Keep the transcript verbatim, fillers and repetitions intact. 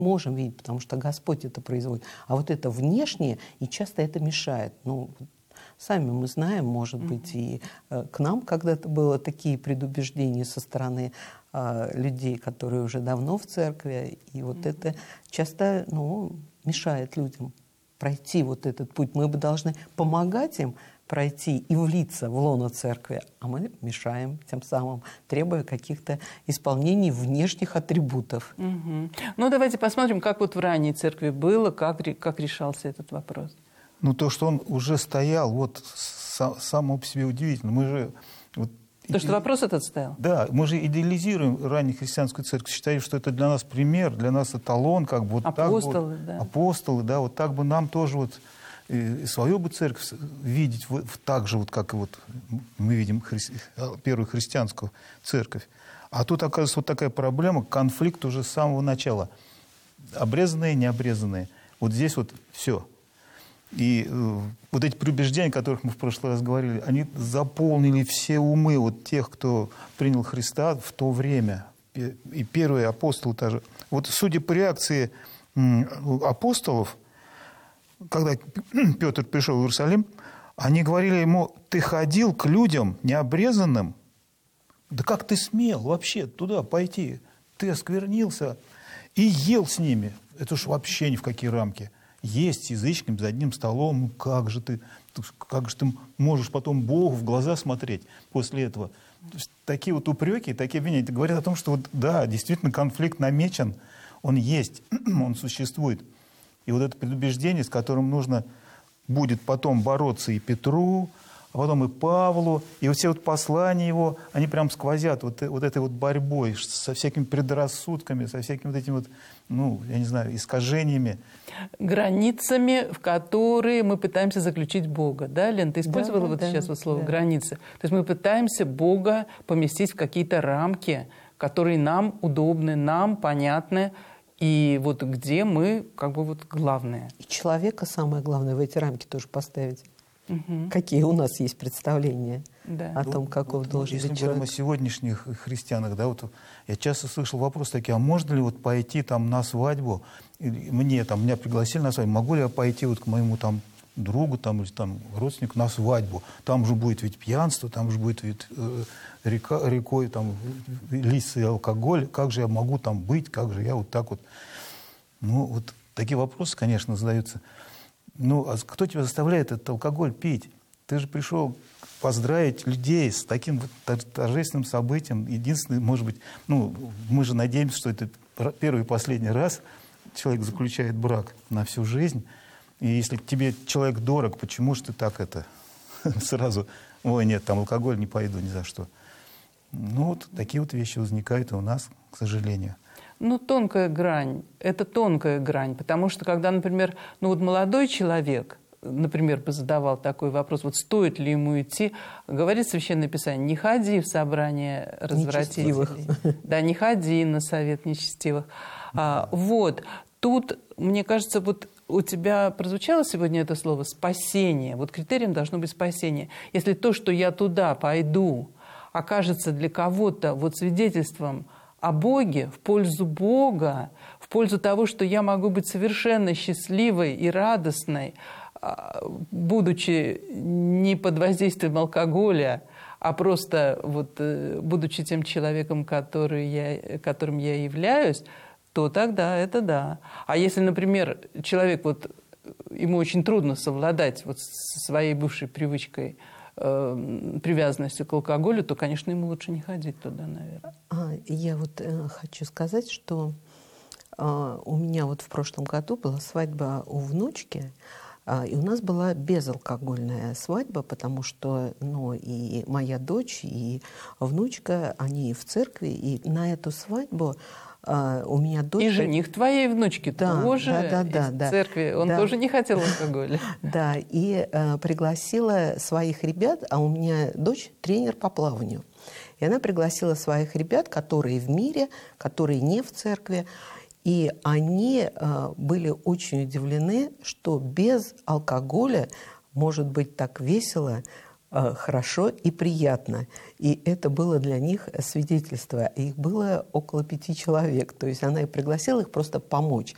можем видеть, потому что Господь это производит. А вот это внешнее, и часто это мешает. Ну, сами мы знаем, может быть, и э, к нам когда-то было такие предубеждения со стороны э, людей, которые уже давно в церкви, и вот mm-hmm. это часто, ну, мешает людям пройти вот этот путь. Мы бы должны помогать им пройти и влиться в лоно церкви, а мы мешаем, тем самым требуя каких-то исполнений внешних атрибутов. Угу. Ну, давайте посмотрим, как вот в ранней церкви было, как, как решался этот вопрос. Ну, то, что он уже стоял, вот само по себе удивительно. Мы же... Вот, то, что вопрос этот стоял? Да, мы же идеализируем раннюю христианскую церковь, считаем, что это для нас пример, для нас эталон, как бы вот апостолы, так вот, да. Апостолы, да, вот так бы нам тоже вот и свою бы церковь видеть вот, так же, вот, как и вот мы видим хри... первую христианскую церковь. А тут, оказывается, вот такая проблема, конфликт уже с самого начала. Обрезанные, необрезанные. Вот здесь вот все. И э, вот эти предубеждения, о которых мы в прошлый раз говорили, они заполнили все умы вот тех, кто принял Христа в то время. И первые апостолы тоже. Вот судя по реакции м, апостолов, когда Петр пришел в Иерусалим, они говорили ему: ты ходил к людям необрезанным? Да как ты смел вообще туда пойти? Ты осквернился и ел с ними. Это уж вообще ни в какие рамки. Есть с язычниками за одним столом, ну как же ты, как же ты можешь потом Богу в глаза смотреть после этого? То есть такие вот упреки, такие обвинения говорят о том, что вот, да, действительно конфликт намечен, он есть, он существует. И вот это предубеждение, с которым нужно будет потом бороться и Петру, а потом и Павлу, и вот все вот послания его, они прям сквозят вот, вот этой вот борьбой со всякими предрассудками, со всякими вот этими вот, ну, я не знаю, искажениями. Границами, в которые мы пытаемся заключить Бога. Да, Лен, ты использовала да, вот да, сейчас вот слово да. «границы». То есть мы пытаемся Бога поместить в какие-то рамки, которые нам удобны, нам понятны, и вот где мы как бы вот главные. И человека самое главное в эти рамки тоже поставить. Угу. Какие у нас есть представления да. о том, каков вот, должен если быть человек. человек. Если мы говорим о сегодняшних христианах, да, вот я часто слышал вопросы такие: а можно ли вот пойти там на свадьбу? Мне там, меня пригласили на свадьбу, могу ли я пойти вот к моему там другу там, или там родственнику на свадьбу? Там же будет ведь пьянство, там же будет ведь э, река, рекой там литься и алкоголь. Как же я могу там быть? Как же я вот так вот? Ну, вот такие вопросы, конечно, задаются. Ну, а кто тебя заставляет этот алкоголь пить? Ты же пришел поздравить людей с таким торжественным событием. Единственное, может быть, ну, мы же надеемся, что это первый и последний раз человек заключает брак на всю жизнь. И если тебе человек дорог, почему же ты так это сразу: ой, нет, там алкоголь, не пойду ни за что. Ну, вот такие вот вещи возникают и у нас, к сожалению. Ну, тонкая грань. Это тонкая грань. Потому что, когда, например, ну вот молодой человек, например, бы задавал такой вопрос, вот стоит ли ему идти, говорит Священное Писание: не ходи в собрание развратителей. Да, не ходи на совет нечестивых. А, вот. Тут, мне кажется, вот у тебя прозвучало сегодня это слово «спасение». Вот критерием должно быть спасение. Если то, что я туда пойду, окажется для кого-то вот свидетельством о Боге, в пользу Бога, в пользу того, что я могу быть совершенно счастливой и радостной, будучи не под воздействием алкоголя, а просто вот, будучи тем человеком, который я, которым я являюсь, то тогда это да. А если, например, человек, вот, ему очень трудно совладать вот со своей бывшей привычкой, привязанностью к алкоголю, то, конечно, ему лучше не ходить туда, наверное. А, я вот э, хочу сказать, что э, у меня вот в прошлом году была свадьба у внучки, э, и у нас была безалкогольная свадьба, потому что, ну, и моя дочь, и внучка, они в церкви, и на эту свадьбу Uh, у меня дочь... И жених твоей внучки да, тоже да, да, да, из да, церкви, он да. тоже не хотел алкоголя. Да, и uh, пригласила своих ребят, а у меня дочь тренер по плаванию. И она пригласила своих ребят, которые в мире, которые не в церкви, и они uh, были очень удивлены, что без алкоголя может быть так весело, хорошо и приятно. И это было для них свидетельство. Их было около пяти человек. То есть она и пригласила их просто помочь.